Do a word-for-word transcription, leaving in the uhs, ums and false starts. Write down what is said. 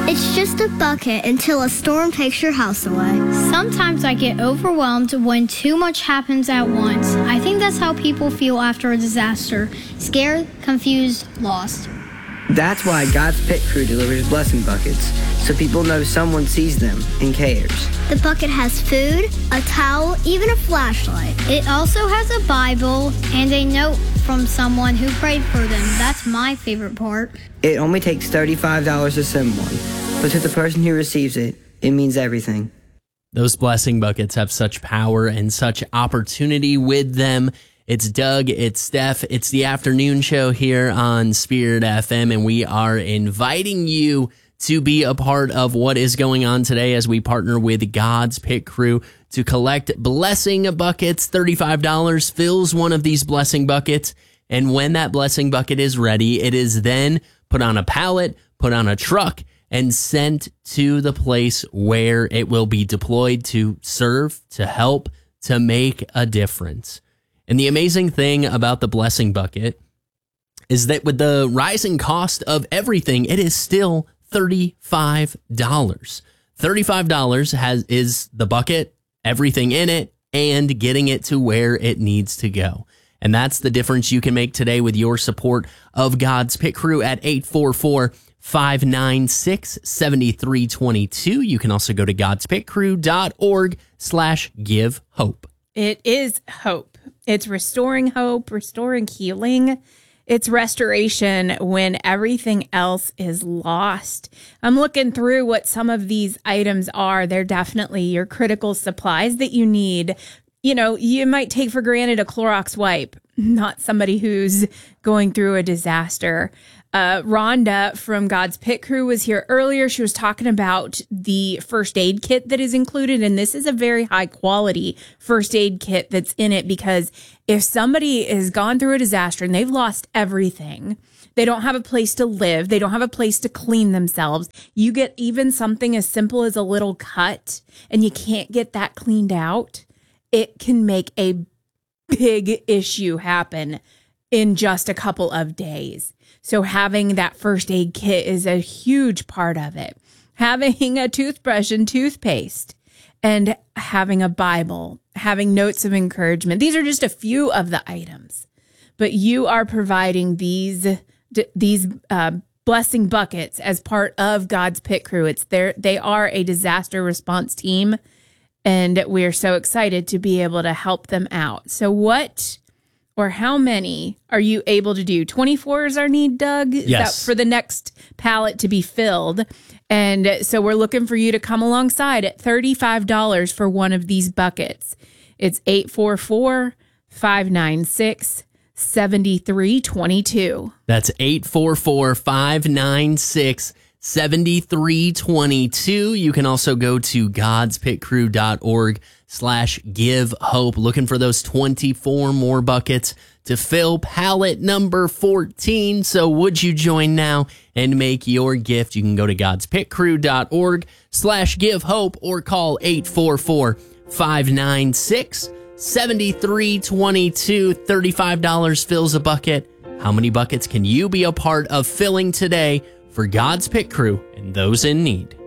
It's just a bucket until a storm takes your house away. Sometimes I get overwhelmed when too much happens at once. I think that's how people feel after a disaster. Scared, confused, lost. That's why God's Pit Crew delivers blessing buckets, so people know someone sees them and cares. The bucket has food, a towel, even a flashlight. It also has a Bible and a note from someone who prayed for them. That's my favorite part. It only takes thirty-five dollars to send one, but to the person who receives it, it means everything. Those blessing buckets have such power and such opportunity with them. It's Doug, it's Steph, it's the afternoon show here on Spirit F M, and we are inviting you to be a part of what is going on today as we partner with God's Pit Crew to collect blessing buckets. thirty-five dollars fills one of these blessing buckets, and when that blessing bucket is ready, it is then put on a pallet, put on a truck, and sent to the place where it will be deployed to serve, to help, to make a difference. And the amazing thing about the blessing bucket is that with the rising cost of everything, it is still thirty-five dollars. thirty-five dollars has is the bucket, everything in it, and getting it to where it needs to go. And that's the difference you can make today with your support of God's Pit Crew at eight four four, five nine six, seven three two two. You can also go to godspitcrew.org slash give hope. It is hope. It's restoring hope, restoring healing. It's restoration when everything else is lost. I'm looking through what some of these items are. They're definitely your critical supplies that you need. You know, you might take for granted a Clorox wipe, not somebody who's going through a disaster. Uh, Rhonda from God's Pit Crew was here earlier. She was talking about the first aid kit that is included, and this is a very high quality first aid kit that's in it, because if somebody has gone through a disaster and they've lost everything, they don't have a place to live, they don't have a place to clean themselves, you get even something as simple as a little cut and you can't get that cleaned out, it can make a big issue happen in just a couple of days. So having that first aid kit is a huge part of it. Having a toothbrush and toothpaste, and having a Bible, having notes of encouragement. These are just a few of the items, but you are providing these d- these uh, blessing buckets as part of God's Pit Crew. It's their, they are a disaster response team, and we're so excited to be able to help them out. So what or how many are you able to do? twenty-four is our need, Doug? Is yes. that for the next pallet to be filled? And so we're looking for you to come alongside at thirty-five dollars for one of these buckets. It's eight four four, five nine six, seven three two two. That's eight four four, five nine six, seven three two two. You can also go to godspitcrew.org slash give hope, looking for those twenty-four more buckets to fill pallet number fourteen. So would you join now and make your gift? You can go to godspitcrew.org slash give hope or call eight four four, five nine six, seven three two two. thirty-five dollars fills a bucket. How many buckets can you be a part of filling today for God's Pit Crew and those in need?